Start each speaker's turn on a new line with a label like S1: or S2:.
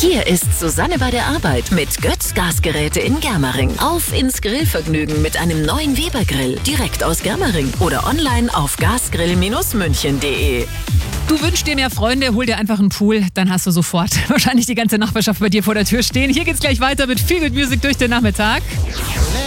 S1: Hier ist Susanne bei der Arbeit mit Götz Gasgeräte in Germering. Auf ins Grillvergnügen mit einem neuen Weber-Grill. Direkt aus Germering oder online auf gasgrill-münchen.de.
S2: Du wünschst dir mehr Freunde, hol dir einfach einen Pool, dann hast du sofort wahrscheinlich die ganze Nachbarschaft bei dir vor der Tür stehen. Hier geht's gleich weiter mit Feel Good Music durch den Nachmittag.